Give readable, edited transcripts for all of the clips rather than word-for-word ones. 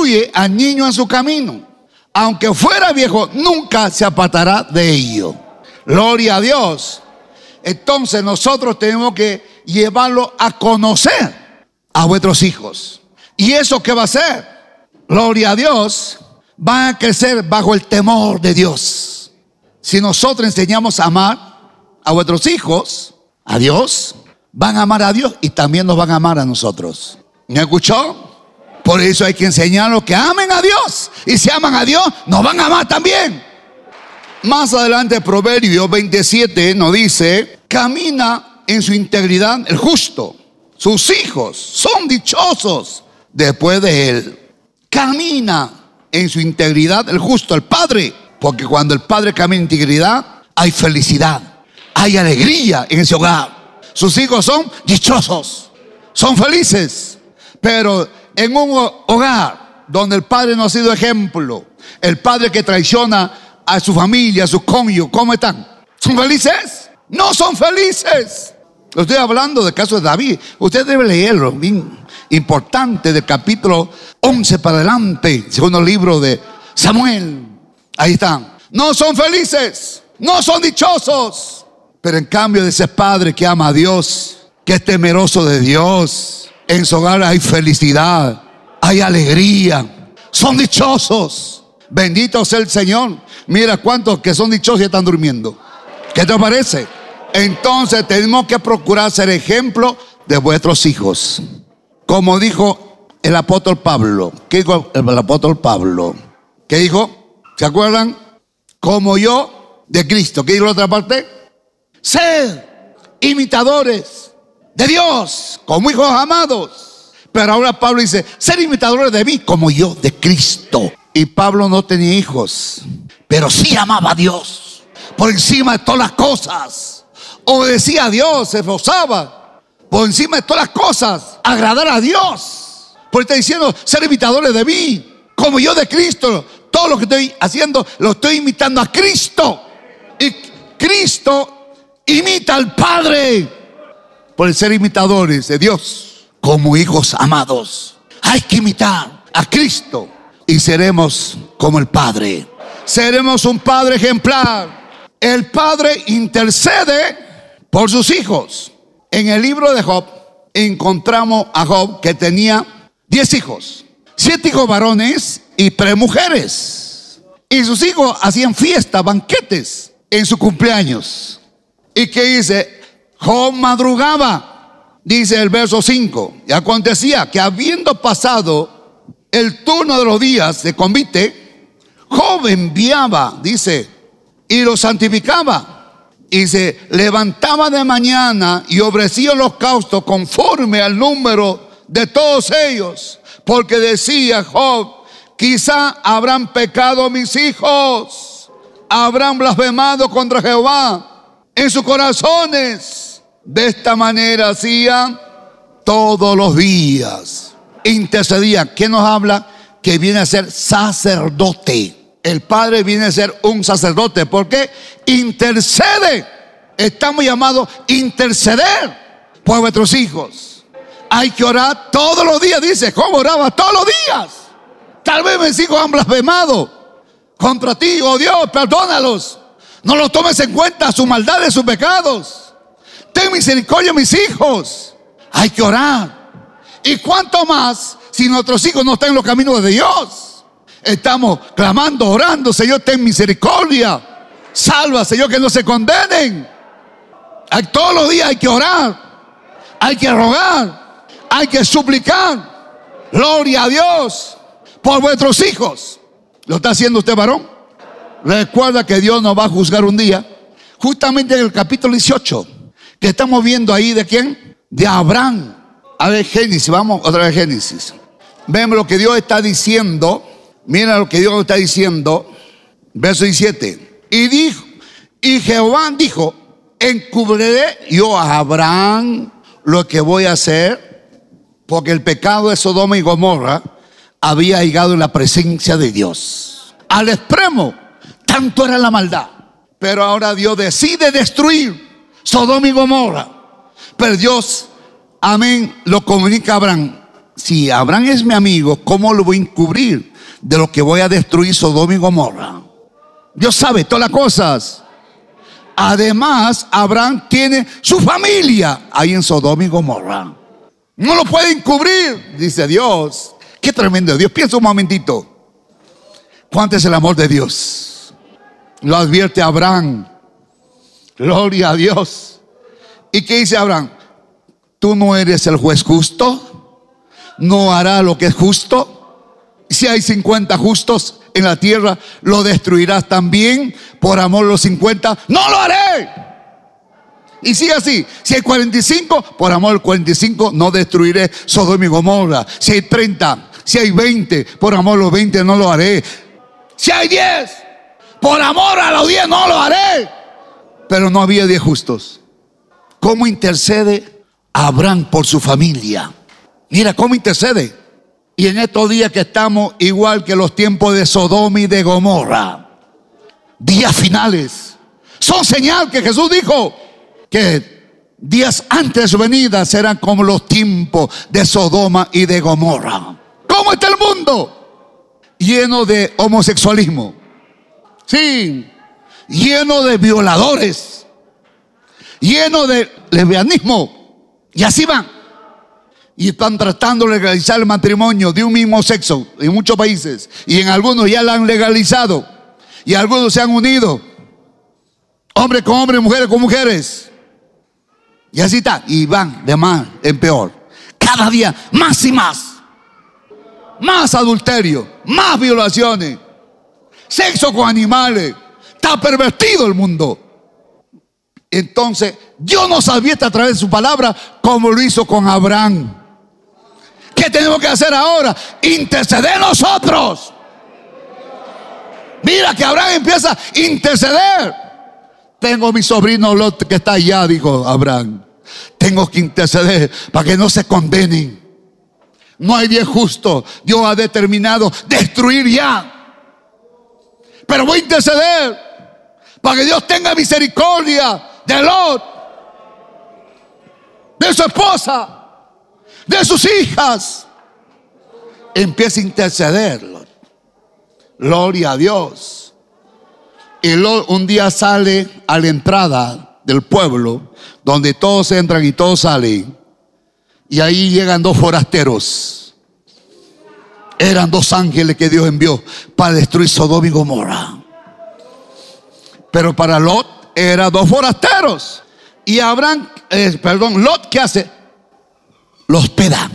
instruye al niño en su camino. Aunque fuera viejo, nunca se apartará de ello. Gloria a Dios. Entonces nosotros tenemos que llevarlo a conocer a vuestros hijos. ¿Y eso qué va a ser? Gloria a Dios. Van a crecer bajo el temor de Dios. Si nosotros enseñamos a amar a vuestros hijos, a Dios, van a amar a Dios y también nos van a amar a nosotros. ¿Me escuchó? Por eso hay que enseñarlos que amen a Dios. Y si aman a Dios, nos van a amar también. Más adelante, Proverbios 27 nos dice: camina en su integridad el justo. Sus hijos son dichosos después de él. Camina en su integridad el justo, el padre. Porque cuando el padre camina en integridad, hay felicidad, hay alegría en ese hogar. Sus hijos son dichosos, son felices. Pero en un hogar donde el padre no ha sido ejemplo, el padre que traiciona a su familia, a sus cónyuges, ¿cómo están? ¿Son felices? No son felices. Estoy hablando del caso de David. Usted debe leerlo, bien importante, del capítulo 11 para adelante, segundo libro de Samuel. Ahí están. No son felices, no son dichosos. Pero en cambio de ese padre que ama a Dios, que es temeroso de Dios, en su hogar hay felicidad, hay alegría, son dichosos. Bendito sea el Señor. Mira cuántos que son dichosos y están durmiendo. ¿Qué te parece? Entonces tenemos que procurar ser ejemplo de vuestros hijos. Como dijo el apóstol Pablo. ¿Qué dijo el apóstol Pablo? ¿Qué dijo? ¿Se acuerdan? Como yo de Cristo. ¿Qué dijo la otra parte? Sed imitadores de Dios como hijos amados. Pero ahora Pablo dice: ser imitadores de mí como yo de Cristo. Y Pablo no tenía hijos, pero sí amaba a Dios por encima de todas las cosas. Obedecía a Dios, se esforzaba por encima de todas las cosas, agradar a Dios. Porque está diciendo: ser imitadores de mí como yo de Cristo. Todo lo que estoy haciendo lo estoy imitando a Cristo. Y Cristo imita al Padre por ser imitadores de Dios como hijos amados. Hay que imitar a Cristo y seremos como el Padre. Seremos un Padre ejemplar. El Padre intercede por sus hijos. En el libro de Job encontramos a Job que tenía 10 hijos, 7 hijos varones y 3 mujeres. Y sus hijos hacían fiestas, banquetes en su cumpleaños. ¿Y qué dice? Job madrugaba, dice el verso 5. Y acontecía que habiendo pasado el turno de los días de convite, Job enviaba, dice, y los santificaba. Y se levantaba de mañana y ofrecía holocaustos conforme al número de todos ellos. Porque decía Job: quizá habrán pecado mis hijos, habrán blasfemado contra Jehová en sus corazones. De esta manera hacían todos los días. Intercedía. ¿Qué nos habla? Que viene a ser sacerdote. El Padre viene a ser un sacerdote. ¿Por qué? Intercede. Estamos llamados a interceder por vuestros hijos. Hay que orar todos los días. Dice, ¿cómo oraba todos los días? Tal vez mis hijos han blasfemado contra ti, oh Dios, perdónalos. No los tomes en cuenta, sus maldades, sus pecados. Ten misericordia de mis hijos. Hay que orar. Y cuánto más si nuestros hijos no están en los caminos de Dios. Estamos clamando, orando: Señor, ten misericordia. Salva, Señor, que no se condenen. Todos los días hay que orar, hay que rogar, hay que suplicar. Gloria a Dios por vuestros hijos. ¿Lo está haciendo usted, varón? Recuerda que Dios nos va a juzgar un día. Justamente en el capítulo 18 que estamos viendo ahí, ¿de quién? De Abraham. A ver, Génesis, vamos otra vez Génesis. Vemos lo que Dios está diciendo. Mira lo que Dios está diciendo. Verso 17. Y Jehová dijo: encubriré yo a Abraham lo que voy a hacer, porque el pecado de Sodoma y Gomorra había llegado en la presencia de Dios. Al extremo, tanto era la maldad. Pero ahora Dios decide destruir Sodoma y Gomorra. Pero Dios, amén, lo comunica a Abraham: si Abraham es mi amigo, ¿cómo lo voy a encubrir de lo que voy a destruir Sodoma y Gomorra? Dios sabe todas las cosas. Además, Abraham tiene su familia ahí en Sodoma y Gomorra. No lo puede encubrir, dice Dios. Qué tremendo Dios. Piensa un momentito. ¿Cuánto es el amor de Dios? Lo advierte Abraham. Gloria a Dios. ¿Y qué dice Abraham? ¿Tú no eres el juez justo? ¿No hará lo que es justo? Si hay 50 justos en la tierra, ¿lo destruirás también por amor a los 50? ¡No lo haré! Y sigue así. Si hay 45, por amor al 45 no destruiré Sodoma y Gomorra. Si hay 30, si hay 20, por amor a los 20 no lo haré. Si hay 10, por amor a los 10 no lo haré. Pero no había 10 justos. ¿Cómo intercede Abraham por su familia? Mira cómo intercede. Y en estos días que estamos igual que los tiempos de Sodoma y de Gomorra, días finales, son señal que Jesús dijo que días antes de su venida serán como los tiempos de Sodoma y de Gomorra. ¿Cómo está el mundo? Lleno de homosexualismo, sí, lleno de violadores, lleno de lesbianismo, y así van. Y están tratando de legalizar el matrimonio de un mismo sexo en muchos países. Y en algunos ya lo han legalizado. Y algunos se han unido. Hombres con hombres, mujeres con mujeres. Y así está. Y van de mal en peor. Cada día más y más. Más adulterio. Más violaciones. Sexo con animales. Está pervertido el mundo. Entonces Dios nos advierte a través de su palabra, como lo hizo con Abraham. ¿Qué tenemos que hacer ahora? Interceder nosotros. Mira que Abraham empieza a interceder. Tengo mi sobrino Lot que está allá, dijo Abraham. Tengo que interceder para que no se condenen. No hay 10 justos. Dios ha determinado destruir ya. Pero voy a interceder para que Dios tenga misericordia de Lot, de su esposa, de sus hijas. Empieza a intercederlo. Gloria a Dios. Y Lot un día sale a la entrada del pueblo, donde todos entran y todos salen. Y ahí llegan 2 forasteros. Eran 2 ángeles que Dios envió para destruir Sodoma y Gomorra. Pero para Lot eran 2 forasteros. Y Lot, ¿qué hace? Lo hospeda,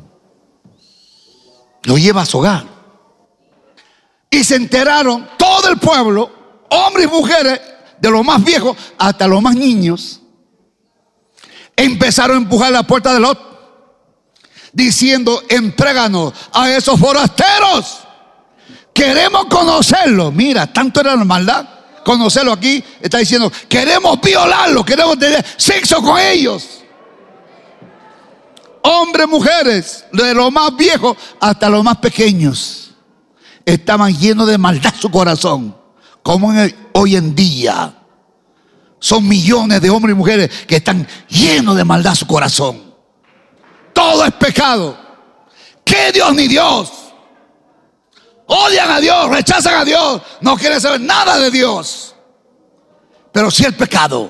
lo lleva a su hogar. Y se enteraron todo el pueblo, hombres y mujeres, de los más viejos hasta los más niños. Empezaron a empujar la puerta de Lot, diciendo: entréganos a esos forasteros, queremos conocerlos. Mira, tanto era la maldad. Conocerlo aquí, está diciendo: queremos violarlos, queremos tener sexo con ellos. Hombres, mujeres, de los más viejos hasta los más pequeños, estaban llenos de maldad su corazón. Como hoy en día son millones de hombres y mujeres que están llenos de maldad su corazón. Todo es pecado. ¿Qué Dios ni Dios? Odian a Dios, rechazan a Dios, no quieren saber nada de Dios. Pero sí el pecado.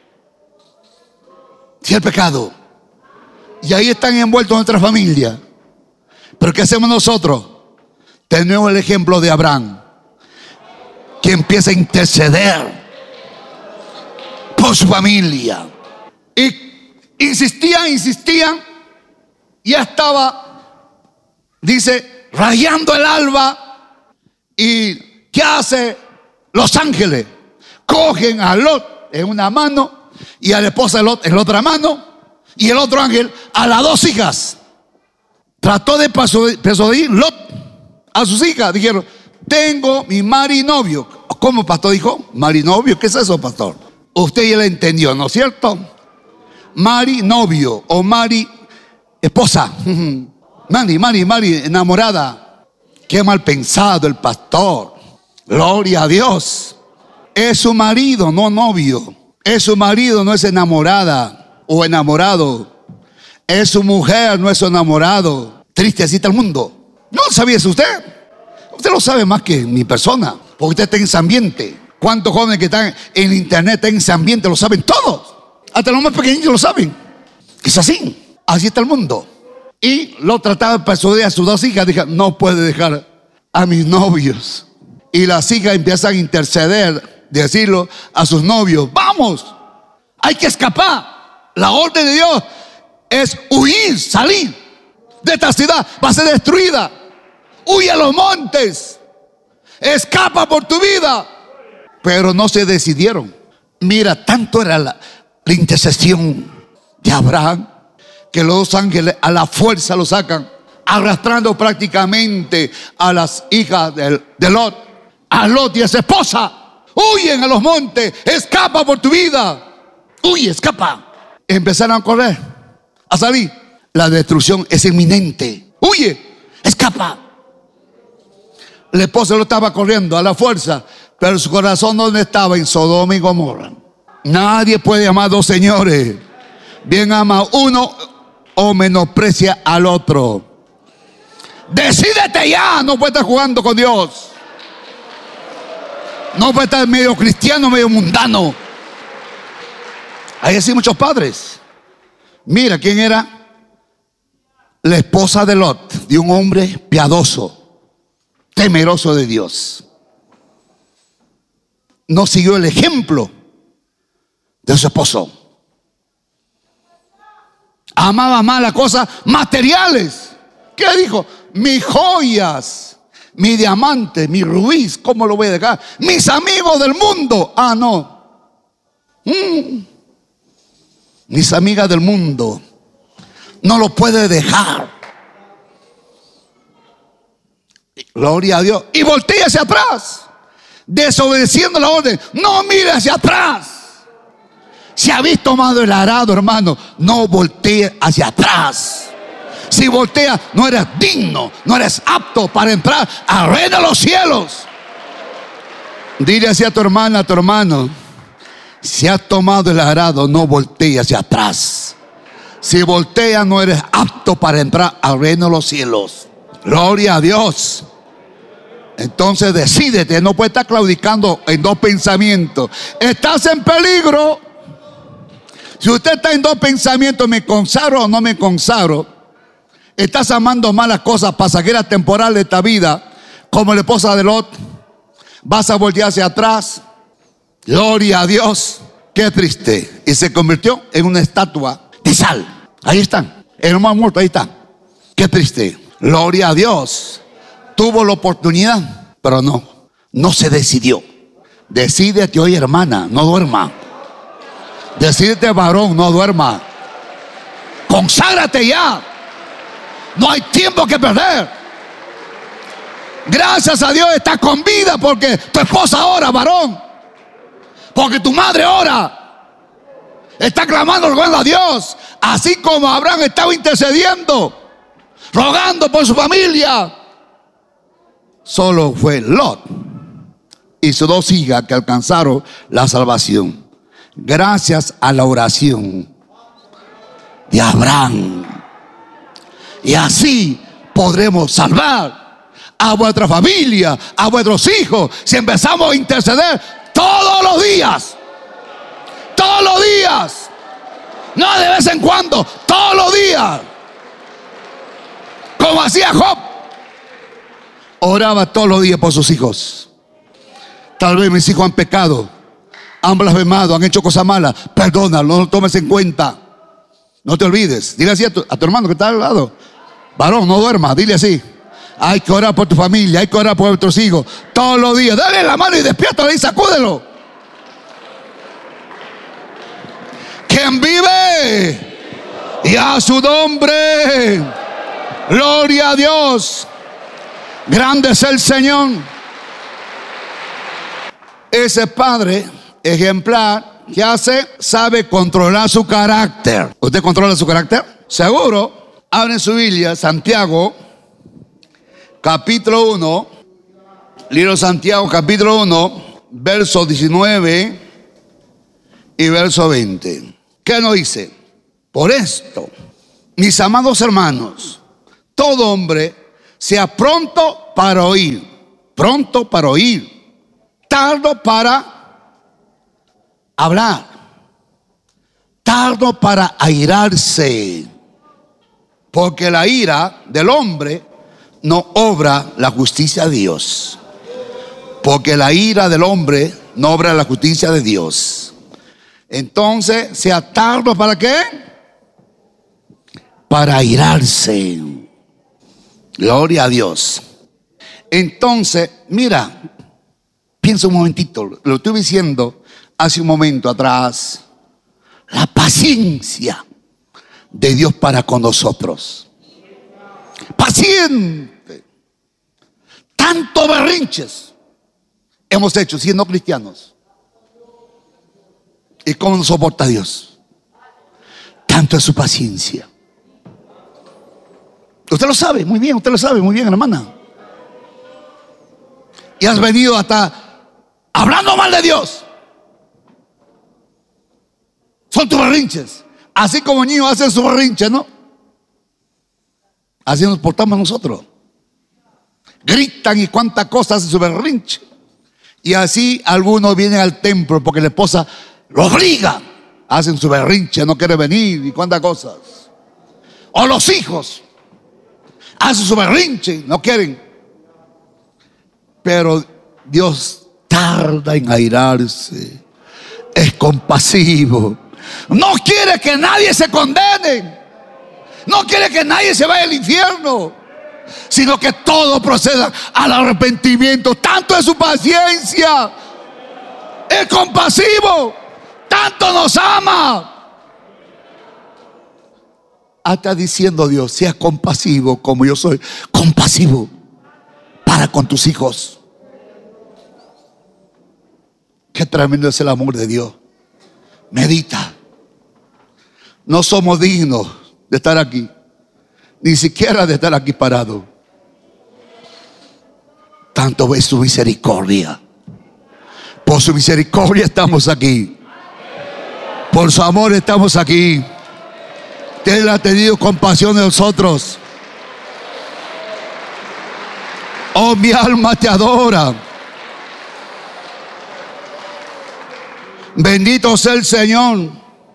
Sí el pecado. Y ahí están envueltos nuestra familia. Pero ¿qué hacemos nosotros? Tenemos el ejemplo de Abraham, que empieza a interceder por su familia. Y insistían. Ya estaba, dice, rayando el alba. ¿Y qué hace los ángeles? Cogen a Lot en una mano y a la esposa de Lot en la otra mano, y el otro ángel a las 2 hijas. Trató de persuadir Lot a sus hijas. Dijeron: tengo mi marinovio. ¿Cómo, pastor? Dijo: marinovio. ¿Qué es eso, pastor? Usted ya lo entendió, ¿no es cierto? Marinovio o Mari esposa. Mari, enamorada. Qué mal pensado el pastor. Gloria a Dios. Es su marido, no novio. Es su marido, no es enamorada o enamorado. Es su mujer, no es su enamorado. Triste, así está el mundo. ¿No lo sabía eso usted? Usted lo sabe más que mi persona, porque usted está en ese ambiente. ¿Cuántos jóvenes que están en internet, están en ese ambiente? Lo saben todos. Hasta los más pequeñitos lo saben. Es así. Así está el mundo. Y lo trataba de persuadir a sus dos hijas. Dije, no puede dejar a mis novios. Y las hijas empiezan a interceder, decirlo a sus novios. Vamos, hay que escapar. La orden de Dios es huir, salir de esta ciudad. Va a ser destruida. Huye a los montes. Escapa por tu vida. Pero no se decidieron. Mira, tanto era la intercesión de Abraham, que los dos ángeles a la fuerza lo sacan, arrastrando prácticamente a las hijas de Lot, a Lot y a su esposa. Huyen a los montes, escapa por tu vida. Huye, escapa. Empezaron a correr, a salir. La destrucción es inminente. Huye, escapa. La esposa lo estaba corriendo a la fuerza, pero su corazón, ¿dónde estaba? En Sodoma y Gomorra. Nadie puede amar a dos señores. Bien ama uno o menosprecia al otro. Decídete ya. No puedes estar jugando con Dios. No puedes estar medio cristiano, medio mundano. Hay así muchos padres. Mira quién era la esposa de Lot, de un hombre piadoso, temeroso de Dios. No siguió el ejemplo de su esposo. Amaba más las cosas materiales. ¿Qué dijo? Mis joyas, mi diamante, mi rubí, ¿cómo lo voy a dejar? Mis amigos del mundo. Ah, no. Mis amigas del mundo. No lo puede dejar. Gloria a Dios. Y voltea hacia atrás, desobedeciendo la orden. No mire hacia atrás. Si habéis tomado el arado, hermano, no voltee hacia atrás. Si voltea, no eres digno, no eres apto para entrar al reino de los cielos. Dile así a tu hermana, a tu hermano: si has tomado el arado, no voltees hacia atrás. Si voltea, no eres apto para entrar al reino de los cielos. Gloria a Dios. Entonces decídete, no puedes estar claudicando en dos pensamientos. Estás en peligro. Si usted está en dos pensamientos, ¿me consagro o no me consagro? Estás amando malas cosas pasajeras temporales de esta vida, como la esposa de Lot. Vas a voltear hacia atrás. Gloria a Dios. Qué triste. Y se convirtió en una estatua de sal. Ahí están. El hermano muerto, ahí está. Qué triste. Gloria a Dios. Tuvo la oportunidad, pero no se decidió. Decídete hoy, hermana, no duerma. Decídete, varón, no duerma. Conságrate ya. No hay tiempo que perder. Gracias a Dios estás con vida, porque tu esposa ora, varón. Porque tu madre ora. Está clamando, rogando a Dios. Así como Abraham estaba intercediendo, rogando por su familia. Solo fue Lot y sus dos hijas que alcanzaron la salvación, gracias a la oración de Abraham. Y así podremos salvar a vuestra familia, a vuestros hijos, si empezamos a interceder todos los días. Todos los días. No de vez en cuando, todos los días. Como hacía Job. Oraba todos los días por sus hijos. Tal vez mis hijos han pecado, han blasfemado, han hecho cosas malas. Perdónalo, no lo tomes en cuenta. No te olvides. Dile así a tu hermano que está al lado: varón, no duermas. Dile así: hay que orar por tu familia, hay que orar por nuestros hijos todos los días. Dale la mano y despiértalo y sacúdelo. ¿Quién vive? Y a su nombre. Gloria a Dios. Grande es el Señor. Ese padre ejemplar, ¿qué hace? Sabe controlar su carácter. ¿Usted controla su carácter? Seguro. Abren su Biblia, Santiago, capítulo 1. Libro de Santiago, capítulo 1, verso 19 y verso 20. ¿Qué nos dice? Por esto, mis amados hermanos, todo hombre sea pronto para oír, tardo para hablar, tardo para airarse, porque la ira del hombre no obra la justicia de Dios. Porque la ira del hombre no obra la justicia de Dios. Entonces, sea tardo ¿para qué? Para airarse. Gloria a Dios. Entonces, mira, piensa un momentito, lo estuve diciendo hace un momento atrás. La paciencia de Dios para con nosotros. Paciente. Tanto berrinches hemos hecho siendo cristianos. ¿Y cómo nos soporta Dios? Tanto es su paciencia. Usted lo sabe muy bien, hermana. Y has venido hasta hablando mal de Dios. Son tus berrinches. Así como niños hacen su berrinche, ¿no? Así nos portamos nosotros. Gritan y cuántas cosas hacen su berrinche. Y así algunos vienen al templo porque la esposa lo obliga. Hacen su berrinche, no quiere venir y cuántas cosas. O los hijos hacen su berrinche, no quieren. Pero Dios tarda en airarse. Es compasivo. No quiere que nadie se condene. No quiere que nadie se vaya al infierno, sino que todo proceda al arrepentimiento. Tanto es su paciencia. Es compasivo. Tanto nos ama. Hasta diciendo Dios, sea compasivo como yo soy compasivo para con tus hijos. Qué tremendo es el amor de Dios. Medita. No somos dignos de estar aquí, ni siquiera de estar aquí parado. Tanto es su misericordia. Por su misericordia estamos aquí. Por su amor estamos aquí. Él ha tenido compasión de nosotros. Oh, mi alma te adora. Bendito sea el Señor.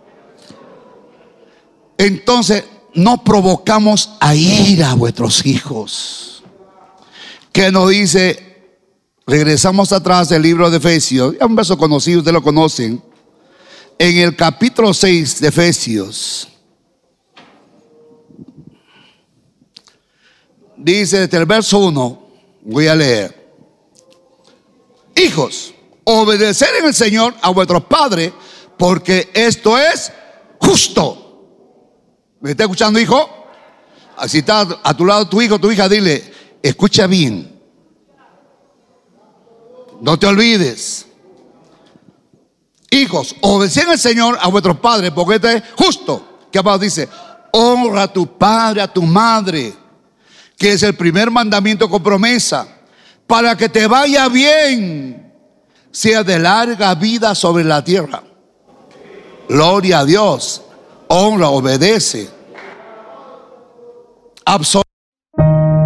Entonces, no provocamos a ira a vuestros hijos. Que nos dice, regresamos atrás del libro de Efesios, es un verso conocido, ustedes lo conocen. En el capítulo 6 de Efesios, dice desde el verso 1, voy a leer: hijos, obedecer en el Señor a vuestros padres, porque esto es justo. ¿Me está escuchando, hijo? Si está a tu lado tu hijo, tu hija, dile, escucha bien. No te olvides. Hijos, obedeced al Señor a vuestros padres, porque esto es justo. ¿Qué abajo dice? Honra a tu padre, a tu madre, que es el primer mandamiento con promesa, para que te vaya bien, sea de larga vida sobre la tierra. Gloria a Dios. Honra, obedece.